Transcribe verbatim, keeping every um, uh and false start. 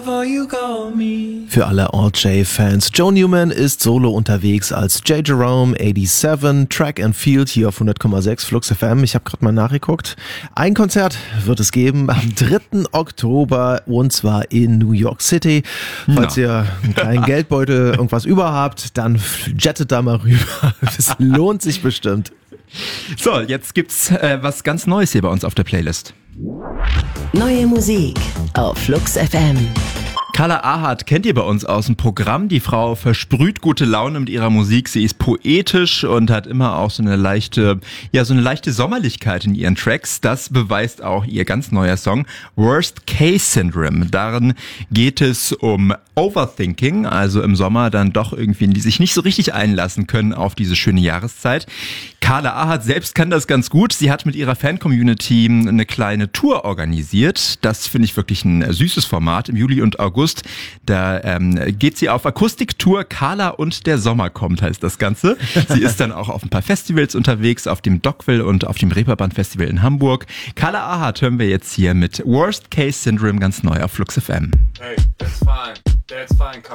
Für alle R J-Fans, Joe Newman ist solo unterwegs als J. Jerome siebenundachtzig, Track and Field hier auf hundert Komma sechs Flux F M. Ich habe gerade mal nachgeguckt. Ein Konzert wird es geben am dritten Oktober und zwar in New York City. Falls ja. ihr einen kleinen Geldbeutel irgendwas über habt, dann jettet da mal rüber. Es lohnt sich bestimmt. So, jetzt gibt's äh, was ganz Neues hier bei uns auf der Playlist. Neue Musik auf Flux F M. Carla Ahart kennt ihr bei uns aus dem Programm. Die Frau versprüht gute Laune mit ihrer Musik. Sie ist poetisch und hat immer auch so eine leichte, ja, so eine leichte Sommerlichkeit in ihren Tracks. Das beweist auch ihr ganz neuer Song Worst Case Syndrome. Darin geht es um Overthinking, also im Sommer dann doch irgendwie, die sich nicht so richtig einlassen können auf diese schöne Jahreszeit. Carla Ahart selbst kann das ganz gut. Sie hat mit ihrer Fan-Community eine kleine Tour organisiert. Das finde ich wirklich ein süßes Format im Juli und August. Da ähm, geht sie auf Akustiktour. Carla und der Sommer kommt, heißt das Ganze. Sie ist dann auch auf ein paar Festivals unterwegs, auf dem Dockville und auf dem Reeperbahn Festival in Hamburg. Carla Ahart hören wir jetzt hier mit Worst Case Syndrome ganz neu auf Flux F M. Hey, that's fine. That's fine.